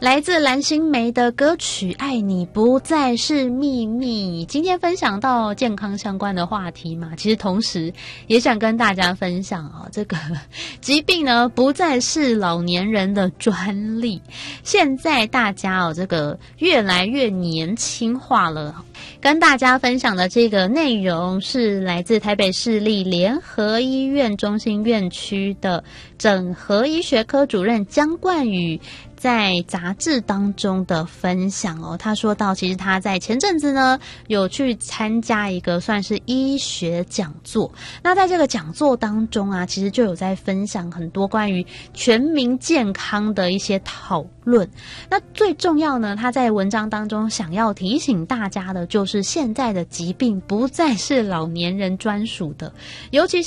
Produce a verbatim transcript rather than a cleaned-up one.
来自蓝心湄的歌曲《爱你不再是秘密》。今天分享到健康相关的话题嘛，其实同时也想跟大家分享哦，这个疾病呢不再是老年人的专利，现在大家哦这个越来越年轻化了。跟大家分享的这个内容是来自台北市立联合医院中心院区的整合医学科主任江冠宇在杂志当中的分享哦。他说到，其实他在前阵子呢有去参加一个算是医学讲座，那在这个讲座当中啊，其实就有在分享很多关于全民健康的一些讨论。那最重要呢，他在文章当中想要提醒大家的就是现在的疾病不再是老年人专属的，尤其是